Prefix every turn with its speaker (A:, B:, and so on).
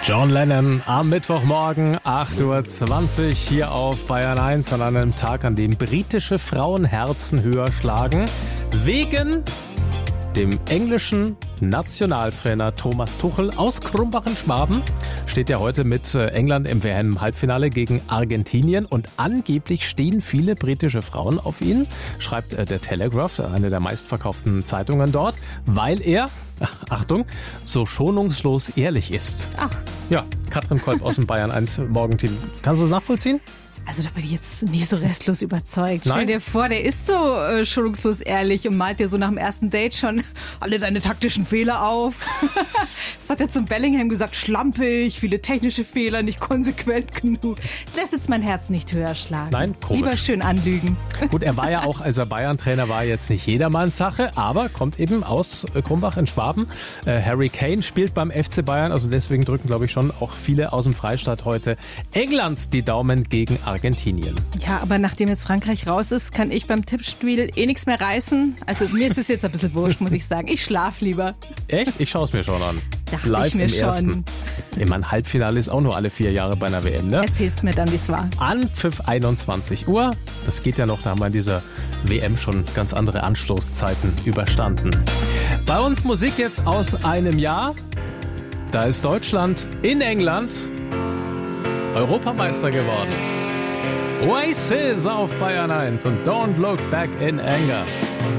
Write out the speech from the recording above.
A: John Lennon am Mittwochmorgen, 8.20 Uhr hier auf Bayern 1 an einem Tag, an dem britische Frauenherzen höher schlagen, wegen dem englischen Nationaltrainer Thomas Tuchel aus Krumbach-in-Schwaben steht ja heute mit England im WM-Halbfinale gegen Argentinien und angeblich stehen viele britische Frauen auf ihn, schreibt der Telegraph, eine der meistverkauften Zeitungen dort, weil er, Achtung, so schonungslos ehrlich ist.
B: Ach.
A: Ja, Katrin Kolb aus dem Bayern 1 Morgenteam. Kannst du das nachvollziehen?
B: Also da bin ich jetzt nicht so restlos überzeugt.
A: Nein?
B: Stell dir vor, der ist so schonungslos ehrlich und malt dir so nach dem ersten Date schon alle deine taktischen Fehler auf. Das hat er zum Bellingham gesagt, schlampig, viele technische Fehler, nicht konsequent genug. Das lässt jetzt mein Herz nicht höher schlagen.
A: Nein, komisch.
B: Lieber schön anlügen.
A: Gut, er war ja auch, als er Bayern-Trainer war, jetzt nicht jedermanns Sache, aber kommt eben aus Krumbach in Schwaben. Harry Kane spielt beim FC Bayern, also deswegen drücken, glaube ich, schon auch viele aus dem Freistaat heute England die Daumen gegen Argentinien.
B: Ja, aber nachdem jetzt Frankreich raus ist, kann ich beim Tippspiel nichts mehr reißen. Also mir ist es jetzt ein bisschen wurscht, muss ich sagen. Ich schlaf lieber.
A: Echt? Ich schaue es mir schon an.
B: Dachte
A: Live
B: ich mir
A: im
B: schon.
A: Ersten. Ich meine, Halbfinale ist auch nur alle 4 Jahre bei einer WM, ne?
B: Erzählst mir dann, wie es war.
A: Anpfiff 21 Uhr. Das geht ja noch, da haben wir in dieser WM schon ganz andere Anstoßzeiten überstanden. Bei uns Musik jetzt aus einem Jahr. Da ist Deutschland in England Europameister geworden. Oasis auf Bayern 1 und Don't Look Back in Anger.